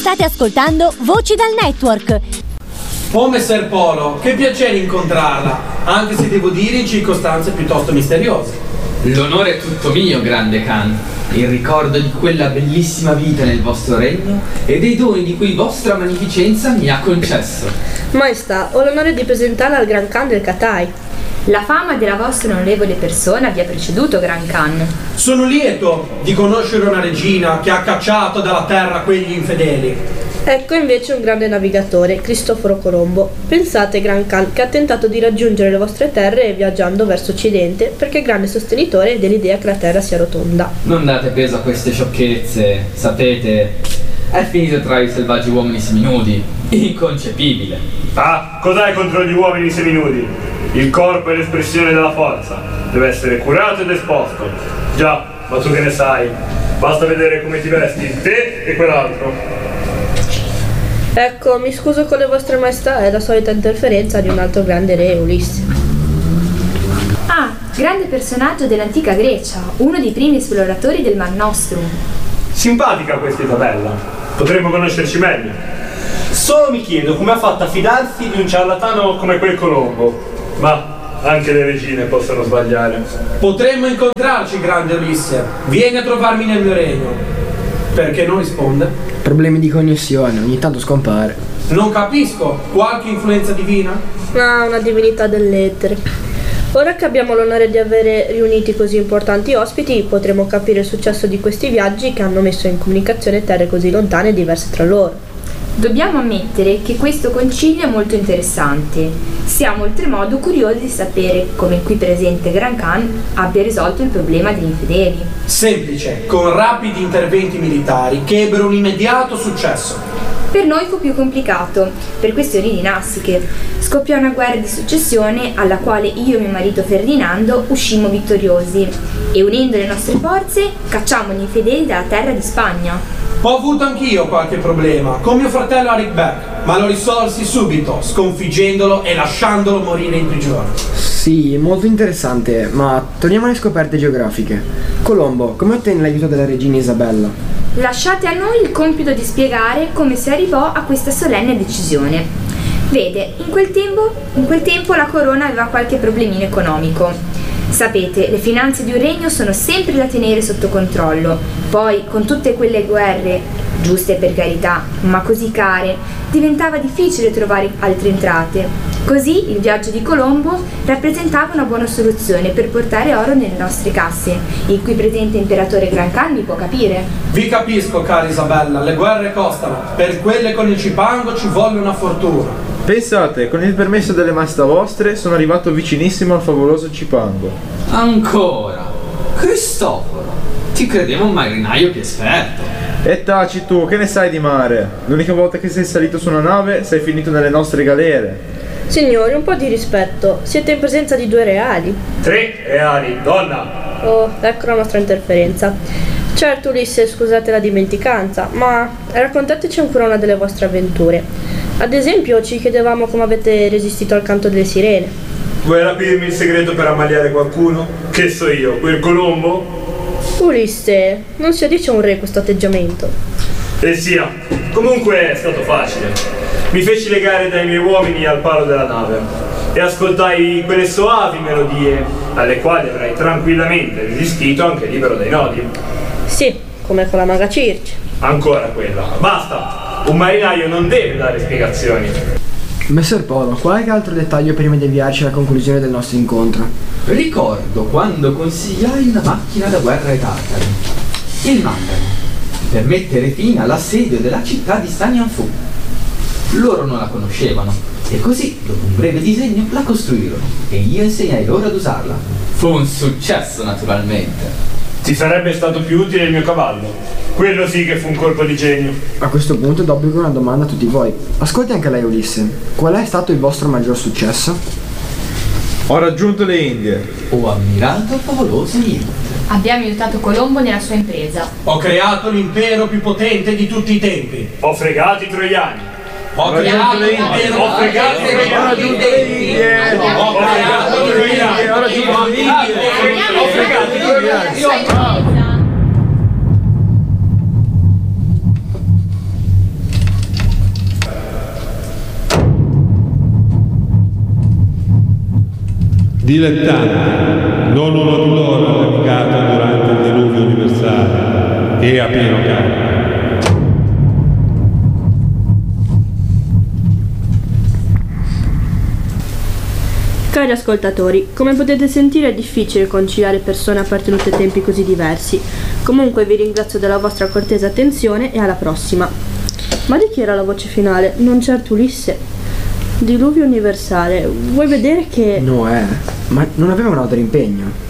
State ascoltando Voci dal Network. Oh, Messer Polo, che piacere incontrarla, anche se devo dire in circostanze piuttosto misteriose. L'onore è tutto mio, grande Khan. Il ricordo di quella bellissima vita nel vostro regno e dei doni di cui vostra magnificenza mi ha concesso. Maestà, ho l'onore di presentarla al Gran Khan del Katai. La fama della vostra onorevole persona vi ha preceduto, Gran Khan. Sono lieto di conoscere una regina che ha cacciato dalla terra quegli infedeli. Ecco invece un grande navigatore, Cristoforo Colombo. Pensate, Gran Khan, che ha tentato di raggiungere le vostre terre viaggiando verso occidente perché è grande sostenitore dell'idea che la terra sia rotonda. Non date peso a queste sciocchezze, sapete, è finito tra i selvaggi uomini seminudi. Inconcepibile. Ah, cos'hai contro gli uomini seminudi? Il corpo è l'espressione della forza, deve essere curato ed esposto. Già, ma tu che ne sai? Basta vedere come ti vesti, te e quell'altro. Ecco, mi scuso con le vostre maestà, è la solita interferenza di un altro grande re, Ulisse. Ah, grande personaggio dell'antica Grecia, uno dei primi esploratori del Mar Nostrum. Simpatica questa Isabella, potremmo conoscerci meglio. Solo mi chiedo come ha fatto a fidarsi di un ciarlatano come quel Colombo. Ma anche le regine possono sbagliare. Potremmo incontrarci, grande Ulisse. Vieni a trovarmi nel mio regno. Perché non risponde? Problemi di connessione, ogni tanto scompare. Non capisco, qualche influenza divina? Ah, una divinità dell'etere. Ora che abbiamo l'onore di avere riuniti così importanti ospiti, potremo capire il successo di questi viaggi che hanno messo in comunicazione terre così lontane e diverse tra loro. Dobbiamo ammettere che questo concilio è molto interessante. Siamo oltremodo curiosi di sapere come il qui presente Gran Khan abbia risolto il problema degli infedeli. Semplice, con rapidi interventi militari che ebbero un immediato successo. Per noi fu più complicato, per questioni dinastiche. Scoppiò una guerra di successione alla quale io e mio marito Ferdinando uscimmo vittoriosi e unendo le nostre forze cacciammo gli infedeli dalla terra di Spagna. Ho avuto anch'io qualche problema con mio fratello Arik Beck, ma lo risolsi subito, sconfiggendolo e lasciandolo morire in prigione. Sì, molto interessante, ma torniamo alle scoperte geografiche. Colombo, come ottenne l'aiuto della regina Isabella? Lasciate a noi il compito di spiegare come si arrivò a questa solenne decisione. Vede, in quel tempo la corona aveva qualche problemino economico. Sapete, le finanze di un regno sono sempre da tenere sotto controllo. Poi, con tutte quelle guerre, giuste per carità, ma così care, diventava difficile trovare altre entrate. Così il viaggio di Colombo rappresentava una buona soluzione per portare oro nelle nostre casse. Il qui presente imperatore Gran Khan mi può capire? Vi capisco, cara Isabella, le guerre costano. Per quelle con il cipango ci volle una fortuna. Pensate, con il permesso delle maestà vostre sono arrivato vicinissimo al favoloso cipango. Ancora? Cristoforo, ti credevo un marinaio più esperto. E taci tu, che ne sai di mare? L'unica volta che sei salito su una nave sei finito nelle nostre galere. Signori, un po' di rispetto, siete in presenza di 2 reali. 3 reali, donna! Oh, ecco la nostra interferenza. Certo, Ulisse, scusate la dimenticanza, ma raccontateci ancora una delle vostre avventure. Ad esempio, ci chiedevamo come avete resistito al canto delle sirene. Vuoi rapirmi il segreto per ammaliare qualcuno? Che so io, quel Colombo? Ulisse, non si addice a un re questo atteggiamento. E sia, comunque è stato facile. Mi feci legare dai miei uomini al palo della nave e ascoltai quelle soavi melodie alle quali avrai tranquillamente resistito anche libero dai nodi. Sì, come con la maga Circe. Ancora quella. Basta! Un marinaio non deve dare spiegazioni. Messer Polo, qualche altro dettaglio prima di avviarci alla conclusione del nostro incontro? Ricordo quando consigliai una macchina da guerra ai tartari, il Mandano, per mettere fine all'assedio della città di Stanianfu. Loro non la conoscevano e così, dopo un breve disegno, la costruirono e io insegnai loro ad usarla. Fu un successo, naturalmente. Ti sarebbe stato più utile il mio cavallo. Quello sì che fu un colpo di genio. A questo punto d'obbligo una domanda a tutti voi. Ascolti anche lei, Ulisse. Qual è stato il vostro maggior successo? Ho raggiunto le Indie. Ho ammirato il favoloso Inut. Abbiamo aiutato Colombo nella sua impresa. Ho creato l'impero più potente di tutti i tempi. Ho fregato i troiani. Ho creato l'impero. Ho fregato i troiani. Ho creato i troiani. Ho raggiunto le Indie. Ho fregato i troiani. Dilettante, non uno di loro ha navigato durante il diluvio universale e a pieno carico. Cari ascoltatori, come potete sentire è difficile conciliare persone appartenute a tempi così diversi. Comunque vi ringrazio della vostra cortese attenzione e alla prossima. Ma di chi era la voce finale? Non certo Ulisse. Diluvio universale. Vuoi vedere che... No, ma non aveva un altro impegno.